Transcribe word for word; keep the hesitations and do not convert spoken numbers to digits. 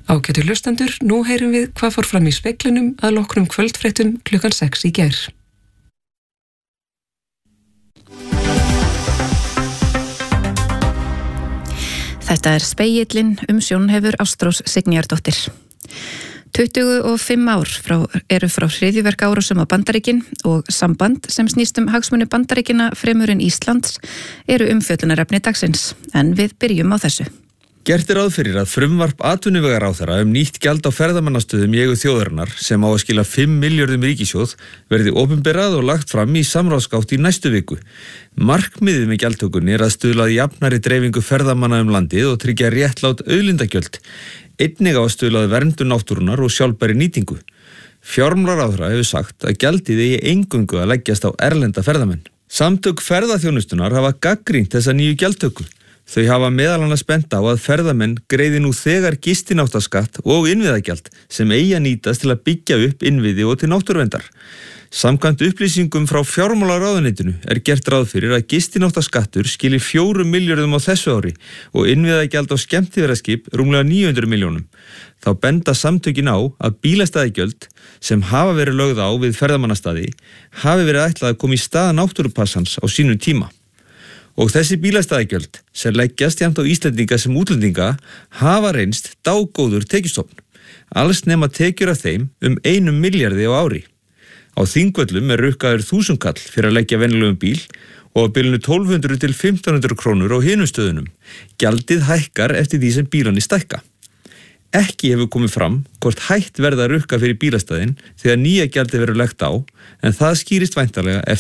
Ágætu hlustendur, nú heyrum við hvað fór fram í speglinum að loknum kvöldfréttum klukkan sex í gær. Þetta er Spegillinn, umsjón hefur Ástrós Signýjardóttir. tuttugu og fimm ár frá, eru frá hryðjuverkaárásum á Bandaríkin og samband sem snýst um hagsmuni Bandaríkina fremur en Íslands eru umfjöllunarefni dagsins, en við byrjum á þessu. Gert er ráð fyrir að frumvarp atvinnuvegaráðherra um nýtt gjald á ferðamannastöðum í eigu þjóðarinnar sem á að skila fimm milljörðum ríkissjóð verði opinberað og lagt fram í samráðsgátt í næstu viku. Markmiðið með gjaldtökunni er að stuðla að jafnari dreifingu ferðamanna um landið og tryggja réttlát auðlindagjöld. Einnig á að stuðla að verndun náttúrunnar og sjálfbæri nýtingu. Fjármálaráðherra hefur sagt að gjaldið eigi eingöngu að leggjast á erlenda ferðamenn. Samtök ferðaþjónustunnar hafa gagnrýnt þessa nýju gjaldtöku. Þau hafa meðal annars bent á að ferðamenn greiði nú þegar gistináttaskatt og innviðagjald sem eigi að nýtast til að byggja upp innviði og til náttúruverndar. Samkvæmt upplýsingum frá fjármálaráðuneytinu er gert ráð fyrir að gistináttaskattur skili fjórum milljörðum á þessu ári og innviðagjald á skemmtiferðaskip rúmlega níu hundruð milljónum. Þá benda samtökin á að bílastæðagjöld sem hafa verið lögð á við ferðamannastaði hafi verið ætlað að koma í stað náttúrupassans á sínum tíma. Og þessi bílastæðagjöld sem leggjast jafnt á Íslendinga sem útlendinga hafa reynst dágóður tekjustofn. Alls nema tekjur af þeim um einum milljarði á ári. Á Þingvöllum er rukkaður þúsundkall fyrir að leggja venjulegum bíl og á bilinu tólf hundruð til fimmtán hundruð krónur á hinum stöðunum. Gjaldið hækkar eftir því sem bílarnir stækka. Ekki hefur komið fram hvort hætt verða að rukka fyrir bílastæðin þegar nýja gjaldið verður lagt á, en það skýrist væntanlega eftir